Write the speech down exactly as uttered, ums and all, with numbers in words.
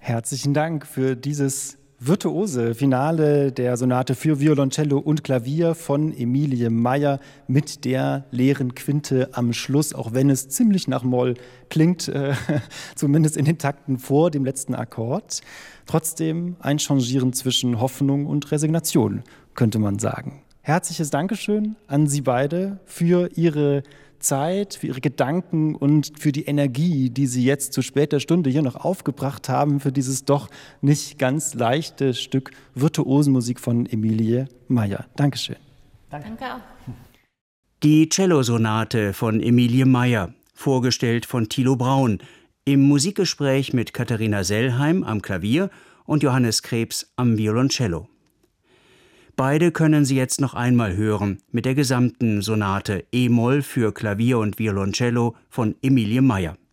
Herzlichen Dank für dieses virtuose Finale der Sonate für Violoncello und Klavier von Emilie Meyer mit der leeren Quinte am Schluss, auch wenn es ziemlich nach Moll klingt, äh, zumindest in den Takten vor dem letzten Akkord. Trotzdem ein Changieren zwischen Hoffnung und Resignation, könnte man sagen. Herzliches Dankeschön an Sie beide für Ihre Zeit, für Ihre Gedanken und für die Energie, die Sie jetzt zu später Stunde hier noch aufgebracht haben, für dieses doch nicht ganz leichte Stück Virtuosenmusik von Emilie Meyer. Dankeschön. Danke. Danke auch. Die Cellosonate von Emilie Meyer, vorgestellt von Thilo Braun, im Musikgespräch mit Katharina Sellheim am Klavier und Johannes Krebs am Violoncello. Beide können Sie jetzt noch einmal hören mit der gesamten Sonate E-Moll für Klavier und Violoncello von Emilie Meyer.